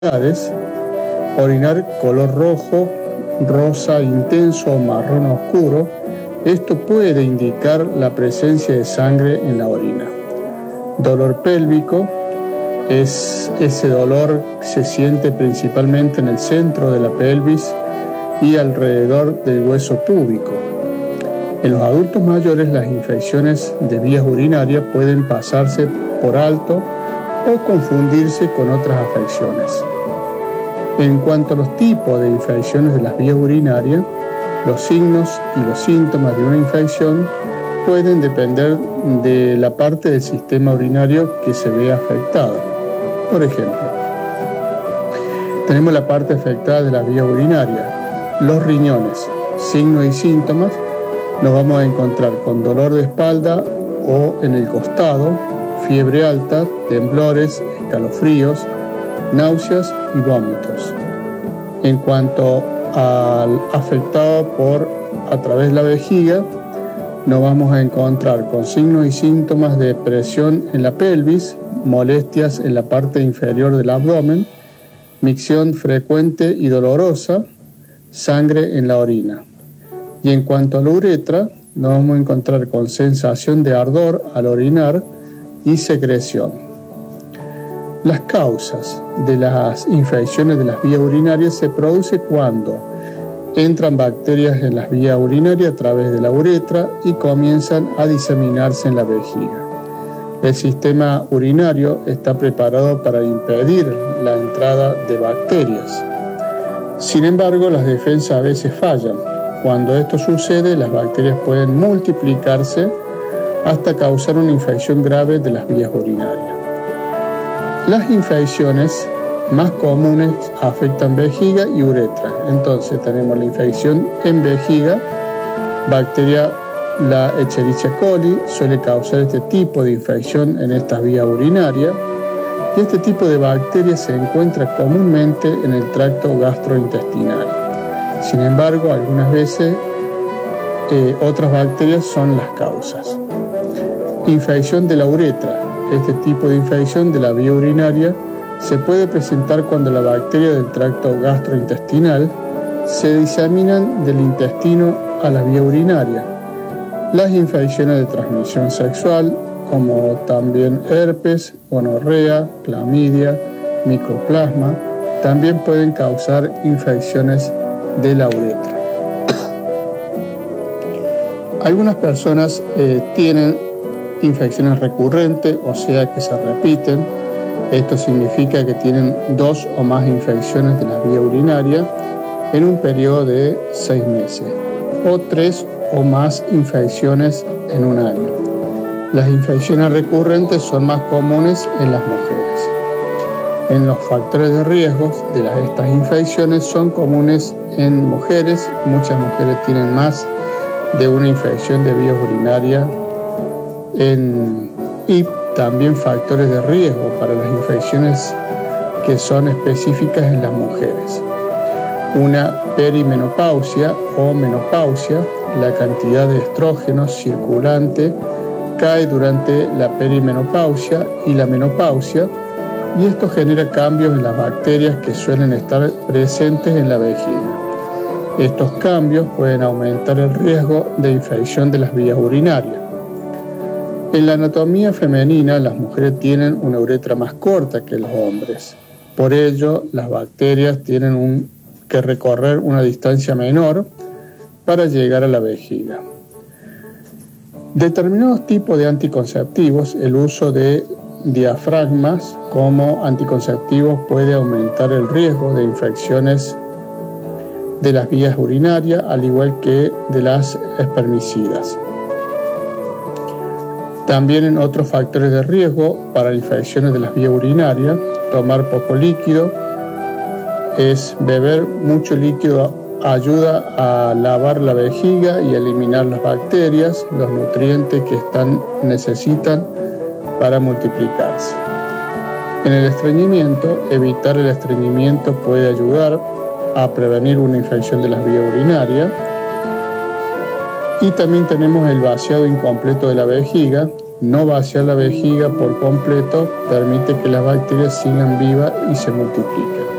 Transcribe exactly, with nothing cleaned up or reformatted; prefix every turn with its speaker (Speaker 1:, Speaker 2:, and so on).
Speaker 1: orinar color rojo, rosa intenso o marrón oscuro. Esto puede indicar la presencia de sangre en la orina. Dolor pélvico es ese dolor que se siente principalmente en el centro de la pelvis y alrededor del hueso púbico. En los adultos mayores, las infecciones de vías urinarias pueden pasarse por alto o confundirse con otras afecciones. En cuanto a los tipos de infecciones de las vías urinarias, los signos y los síntomas de una infección pueden depender de la parte del sistema urinario que se ve afectada. Por ejemplo, tenemos la parte afectada de la vía urinaria, los riñones. Signos y síntomas: nos vamos a encontrar con dolor de espalda o en el costado, fiebre alta, temblores, escalofríos, náuseas y vómitos. En cuanto al afectado por a través de la vejiga, nos vamos a encontrar con signos y síntomas de presión en la pelvis, molestias en la parte inferior del abdomen, micción frecuente y dolorosa, sangre en la orina. Y en cuanto a la uretra, nos vamos a encontrar con sensación de ardor al orinar y secreción. Las causas de las infecciones de las vías urinarias se producen cuando entran bacterias en las vías urinarias a través de la uretra y comienzan a diseminarse en la vejiga. El sistema urinario está preparado para impedir la entrada de bacterias. Sin embargo, las defensas a veces fallan. Cuando esto sucede, las bacterias pueden multiplicarse hasta causar una infección grave de las vías urinarias. Las infecciones más comunes afectan vejiga y uretra. Entonces tenemos la infección en vejiga, bacteria, la Escherichia coli suele causar este tipo de infección en estas vías urinarias, y este tipo de bacteria se encuentra comúnmente en el tracto gastrointestinal. Sin embargo, algunas veces eh, otras bacterias son las causas. Infección de la uretra. Este tipo de infección de la vía urinaria se puede presentar cuando las bacterias del tracto gastrointestinal se diseminan del intestino a la vía urinaria. Las infecciones de transmisión sexual, como también herpes, gonorrea, clamidia, micoplasma, también pueden causar infecciones de la uretra. Algunas personas eh, tienen infecciones recurrentes, o sea que se repiten. Esto significa que tienen dos o más infecciones de la vía urinaria en un periodo de seis meses, o tres o más infecciones en un año. Las infecciones recurrentes son más comunes en las mujeres. En los factores de riesgo de las, estas infecciones son comunes en mujeres. Muchas mujeres tienen más de una infección de vías urinarias en, y también factores de riesgo para las infecciones que son específicas en las mujeres. Una perimenopausia o menopausia, la cantidad de estrógeno circulante cae durante la perimenopausia y la menopausia, y esto genera cambios en las bacterias que suelen estar presentes en la vejiga. Estos cambios pueden aumentar el riesgo de infección de las vías urinarias. En la anatomía femenina, las mujeres tienen una uretra más corta que los hombres. Por ello, las bacterias tienen un, que recorrer una distancia menor para llegar a la vejiga. Determinados tipos de anticonceptivos, el uso de diafragmas como anticonceptivos puede aumentar el riesgo de infecciones de las vías urinarias, al igual que de las espermicidas. También en otros factores de riesgo para infecciones de las vías urinarias, tomar poco líquido, es beber mucho líquido ayuda a lavar la vejiga y eliminar las bacterias, los nutrientes que están, necesitan para multiplicarse. En el estreñimiento, evitar el estreñimiento puede ayudar a prevenir una infección de las vías urinarias. Y también tenemos el vaciado incompleto de la vejiga. No vaciar la vejiga por completo permite que las bacterias sigan vivas y se multipliquen.